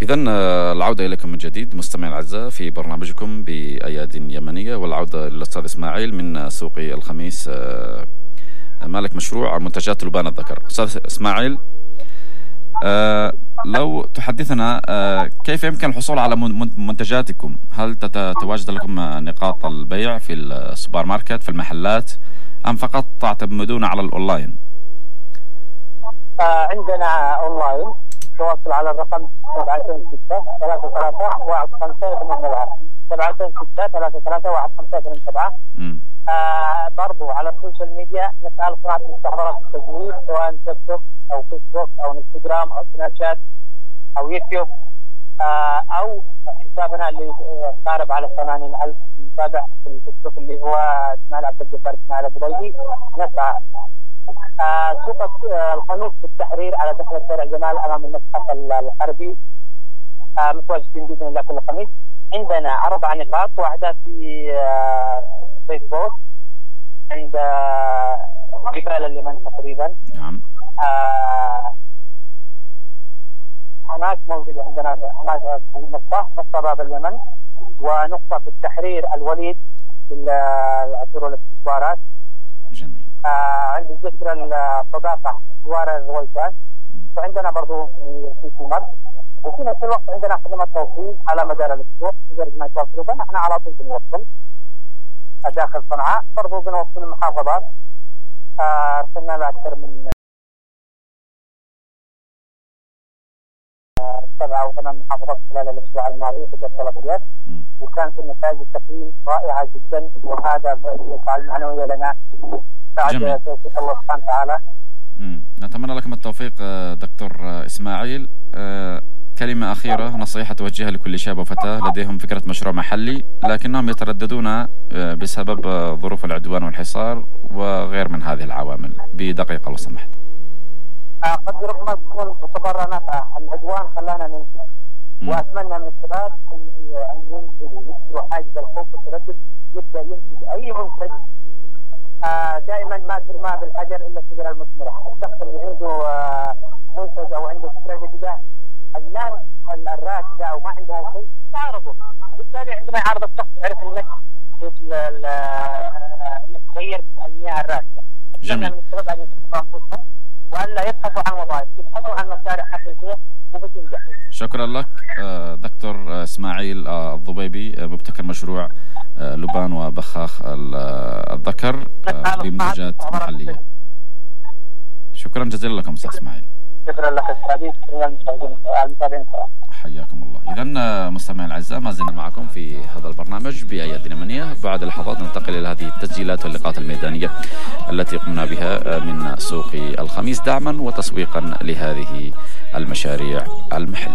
إذن العودة إليكم من جديد مستمعين الأعزاء في برنامجكم بأياد يمنية، والعودة للأستاذ إسماعيل من سوق الخميس مالك مشروع منتجات لبان الذكر. أستاذ إسماعيل، لو تحدثنا كيف يمكن الحصول على منتجاتكم؟ هل تتواجد لكم نقاط البيع في السوبر ماركت في المحلات أم فقط تعتمدون على الأونلاين؟ عندنا أونلاين، تواصل على الرقم 726 33 726 برضو على السوشيال ميديا نسأل صناعة مستحضرات التجميل، سواء تيك توك أو فيسبوك أو انستغرام أو سناب شات أو يوتيوب، أو حسابنا اللي قارب على 80,000 متابع في الفيسبوك اللي هو اسماعيل عبد الجبار اسماعيل أبو ضيبي. نسعى سوق الخميس في التحرير على دخلة شارع جمال أمام المتحف الحربي، متواجدين بإذن الله كل خميس. عندنا 4 نقاط، واحدة في فيسبوك عند جبال اليمن تقريبا. نعم. هناك موجود عندنا نقطة باب اليمن، ونقطة في التحرير الوليد في العطور والاكسسوارات. جميل. عند جسر الصداقة جوار الرويشان، وعندنا برضو في مر، وفي نفس الوقت عندنا خدمة توصيل على مدار الأسبوع. إذا ما يتوصلوا بنا احنا على طول بنوصل داخل صنعاء، برضو بنوصل المحافظات. ارسلنا لأكثر من 7 أو 8 محافظات خلال الأسبوع الماضي في الطلبيات، وكانت النتائج التقييم رائعة جدا، وهذا يفعل المعنوية لنا بعد توفيق الله سبحانه وتعالى. نتمنى لكم التوفيق دكتور إسماعيل. كلمة أخيرة، نصيحة توجهها لكل شاب وفتاة لديهم فكرة مشروع محلي لكنهم يترددون بسبب ظروف العدوان والحصار وغير من هذه العوامل، بدقيقة لو سمحت. قد ربما تكون تعتبر نافعة. العدوان خلانا ننشئ، وأتمنى من الشباب أن يكسروا حاجز الخوف والتردد، يبدأ ينتج أي منتج. دائما ما ترمى بالحجر إلا الشجرة المثمرة. الشخص اللي عنده منتج أو عنده فكرة جديدة، الناس الراكدة أو ما عندها شيء تعرضه، بالتالي عندما يعرض الشخص يعرف أنك تغير المياه الراكدة. جميل. من الشباب أن يتخطوا أنفسهم وألا يبحثوا عن وظائف، يبحثوا عن مشاريع حقيقية وبتنجح. شكرا لك دكتور إسماعيل الضبيبي، مبتكر مشروع لبان وبخاخ الذكر بمنتجات محلية. شكرا جزيلا لكم أستاذ إسماعيل. شكرا لك أستاذي، شكرا للمتابعين. حياكم الله. إذن مستمعين الأعزاء، ما زلنا معكم في هذا البرنامج بأياد يمنية. بعد لحظات ننتقل إلى هذه التسجيلات واللقاءات الميدانية التي قمنا بها من سوق الخميس دعما وتسويقا لهذه المشاريع المحلية.